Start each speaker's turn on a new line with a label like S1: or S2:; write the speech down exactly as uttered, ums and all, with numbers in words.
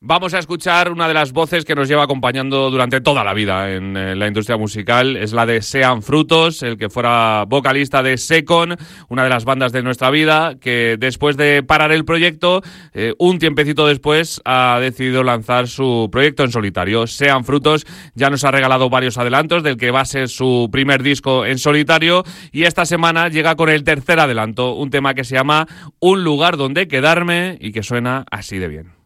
S1: Vamos a escuchar una de las voces que nos lleva acompañando durante toda la vida en eh, la industria musical. Es la de Sean Frutos, el que fuera vocalista de Secon, una de las bandas de nuestra vida, que después de parar el proyecto, eh, un tiempecito después ha decidido lanzar su proyecto en solitario. Sean Frutos ya nos ha regalado varios adelantos del que va a ser su primer disco en solitario, y esta semana llega con el tercer adelanto, un tema que se llama Un lugar donde quedarme y que suena así de bien.